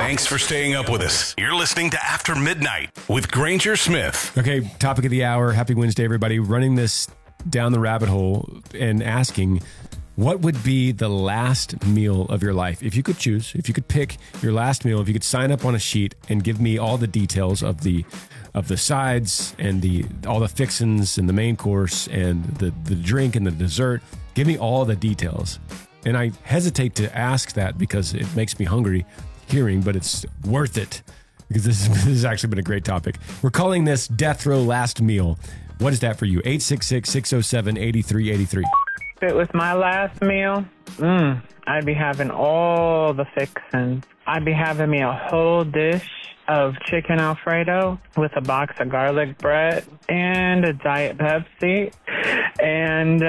Thanks for staying up with us. You're listening to After Midnight with Granger Smith. Okay, topic of the hour. Happy Wednesday, everybody. Running this down the rabbit hole and asking, what would be the last meal of your life? If you could choose, if you could pick your last meal, if you could sign up on a sheet and give me all the details of the sides and all the fixins and the main course and the drink and the dessert, give me all the details. And I hesitate to ask that because it makes me hungry hearing, but it's worth it because this has actually been a great topic. We're calling this Death Row Last Meal. What is that for you? 866-607-8383. If it was my last meal, I'd be having all the fixins. I'd be having me a whole dish of chicken Alfredo with a box of garlic bread and a Diet Pepsi and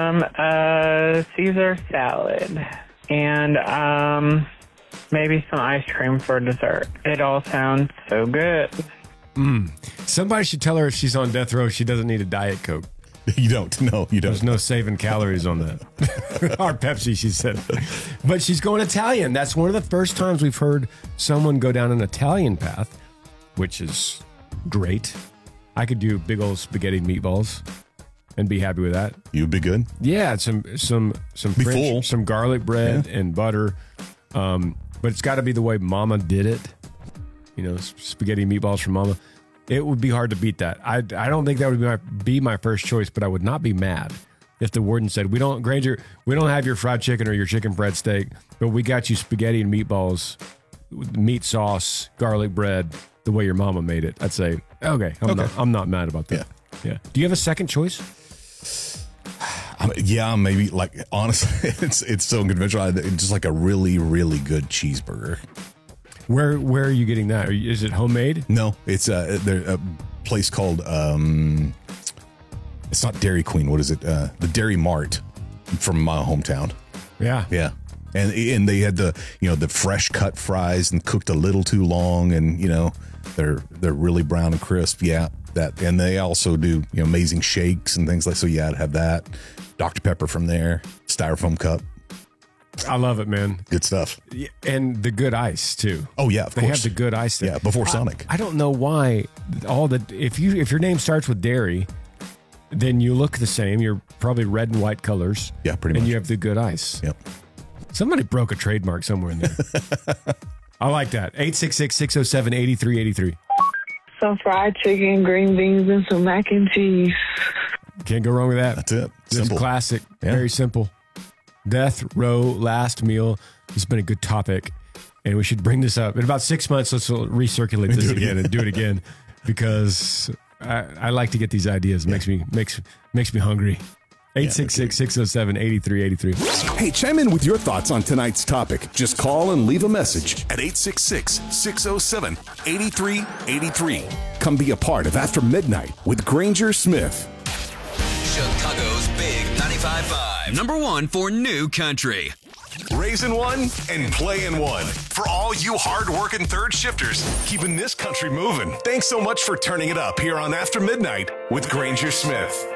a Caesar salad and maybe some ice cream for dessert. It all sounds so good. Somebody should tell her if she's on death row, she doesn't need a Diet Coke. You don't. No, you don't. There's no saving calories on that. Or Pepsi, she said. But she's going Italian. That's one of the first times we've heard someone go down an Italian path, which is great. I could do big old spaghetti and meatballs and be happy with that. You'd be good. Yeah, some French, some garlic bread and butter. But it's got to be the way Mama did it. You know, spaghetti and meatballs from Mama. It would be hard to beat that. I don't think that would be my first choice, but I would not be mad if the warden said, Granger, we don't have your fried chicken or your chicken bread steak, but we got you spaghetti and meatballs, meat sauce, garlic bread, the way your mama made it. I'd say, okay. I'm not mad about that. Yeah. Do you have a second choice? Yeah, maybe like, honestly, it's so conventional. Just like a really, really good cheeseburger. Where are you getting that? Is it homemade? No, it's a place called it's not Dairy Queen. What is it? The Dairy Mart from my hometown. Yeah. And they had the fresh cut fries and cooked a little too long, and they're really brown and crisp. Yeah, that, and they also do amazing shakes and things like. So yeah, I'd have that. Dr. Pepper from there, styrofoam cup. I love it, man. Good stuff. And the good ice too. Oh yeah, of course. They have the good ice there. Yeah, before Sonic. I don't know why if your name starts with dairy, then you look the same. You're probably red and white colors. Yeah, pretty much. And you have the good ice. Yep. Somebody broke a trademark somewhere in there. I like that. 866-607-8383. Some fried chicken, green beans, and some mac and cheese. Can't go wrong with that. That's it. It's classic. Yeah. Very simple. Death Row Last Meal. This has been a good topic, and we should bring this up in about 6 months. Let's recirculate this again and do it again because I like to get these ideas. It makes me hungry. 866-607-8383. Hey, chime in with your thoughts on tonight's topic. Just call and leave a message at 866-607-8383. Come be a part of After Midnight with Granger Smith. Chicago's Big 95.5. Number one for new country. Raising one and playing one. For all you hard-working third shifters, keeping this country moving. Thanks so much for turning it up here on After Midnight with Granger Smith.